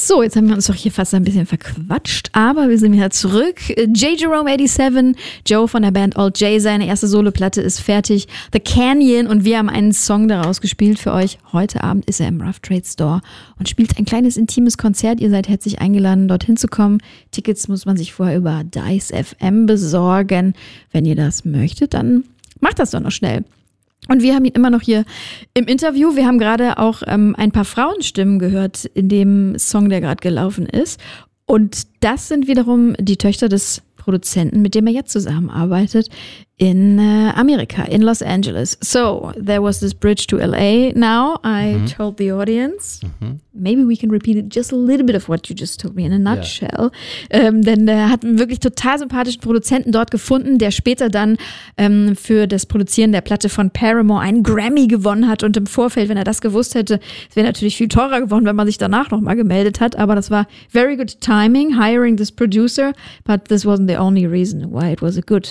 So, jetzt haben wir uns doch hier fast ein bisschen verquatscht, aber wir sind wieder zurück. J. Jerome 87, Joe von der Band Old J, seine erste Soloplatte ist fertig. The Canyon, und wir haben einen Song daraus gespielt für euch. Heute Abend ist er im Rough Trade Store und spielt ein kleines intimes Konzert. Ihr seid herzlich eingeladen, dorthin zu kommen. Tickets muss man sich vorher über Dice FM besorgen. Wenn ihr das möchtet, dann macht das doch noch schnell. Und wir haben ihn immer noch hier im Interview. Wir haben gerade auch ein paar Frauenstimmen gehört in dem Song, der gerade gelaufen ist. Und das sind wiederum die Töchter des Produzenten, mit dem er jetzt zusammenarbeitet in Amerika, in Los Angeles. So, there was this bridge to LA now. I told the audience. Maybe we can repeat it just a little bit of what you just told me in a nutshell. Yeah. Denn er hat einen wirklich total sympathischen Produzenten dort gefunden, der später dann für das Produzieren der Platte von Paramore einen Grammy gewonnen hat. Und im Vorfeld, wenn er das gewusst hätte, es wäre natürlich viel teurer geworden, wenn man sich danach nochmal gemeldet hat. Aber das war very good timing, hiring this producer. But this wasn't the only reason why it was a good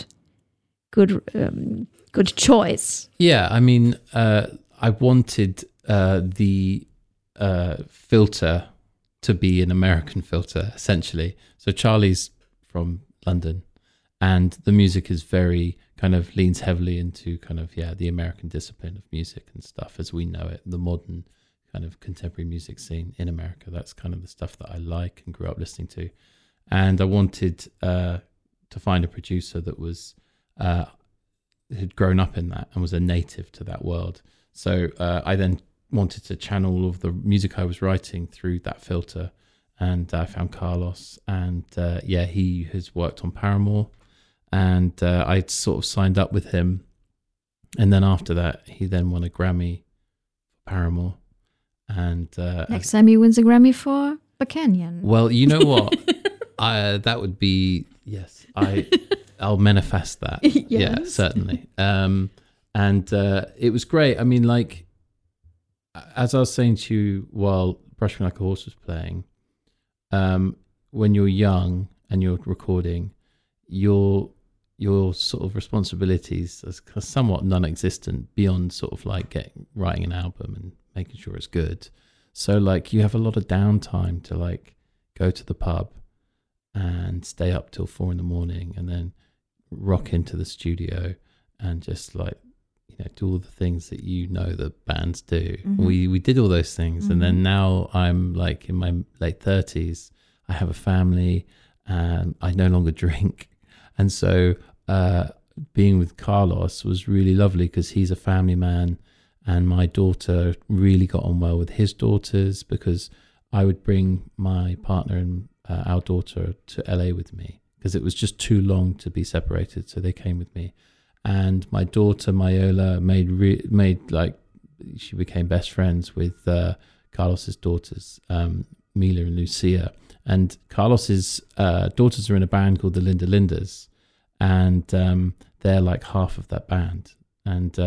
choice. Yeah, I mean, I wanted the filter to be an American filter, essentially. So Charlie's from London, and the music is very kind of leans heavily into kind of, the American discipline of music and stuff as we know it, the modern kind of contemporary music scene in America. That's kind of the stuff that I like and grew up listening to. And I wanted to find a producer that was had grown up in that and was a native to that world. So I then wanted to channel all of the music I was writing through that filter, and I found Carlos, and he has worked on Paramore, and I sort of signed up with him, and then after that he then won a Grammy for Paramore, and next time he wins a Grammy for The Canyon. Well, you know what? That would be, yes, I'll manifest that. Yes. Yeah, certainly. And it was great. I mean, like, as I was saying to you while Brush Me Like a Horse was playing, when you're young and you're recording, your sort of responsibilities are somewhat non-existent beyond sort of like writing an album and making sure it's good. So like you have a lot of downtime to like go to the pub and stay up till 4 a.m. and then rock into the studio and just like, do all the things that the bands do. We did all those things. And then now I'm like in my late 30s, I have a family and I no longer drink. And so being with Carlos was really lovely because he's a family man, and my daughter really got on well with his daughters because I would bring my partner and our daughter to LA with me because it was just too long to be separated. So they came with me, and my daughter Mayola she became best friends with Carlos's daughters, Mila and Lucia. And Carlos's daughters are in a band called the Linda Lindas, and they're like half of that band. And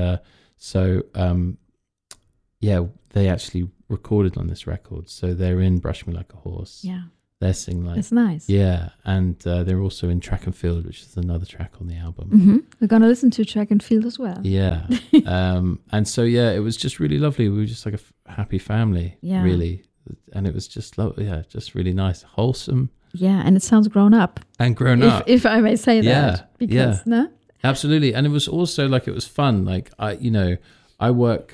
they actually recorded on this record. So they're in Brush Me Like a Horse. Yeah. They're singing like... That's nice. Yeah, and they're also in Track and Field, which is another track on the album. We're going to listen to Track and Field as well. Yeah. And so, it was just really lovely. We were just like a happy family, really. And it was just just really nice, wholesome. Yeah, and it sounds grown up. And grown up. If I may say that. Because, no? Absolutely. And it was also like, it was fun. Like, I work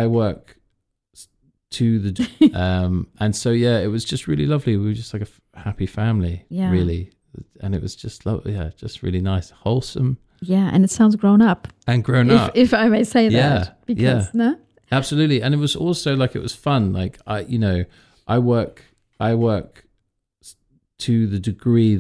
to the and so it was just really lovely. We were just like a happy family, really, and it was just just really nice, wholesome. Yeah, and it sounds grown up. And grown up, if I may say that. Because, no? Absolutely. And it was also like, it was fun. Like I work to the degree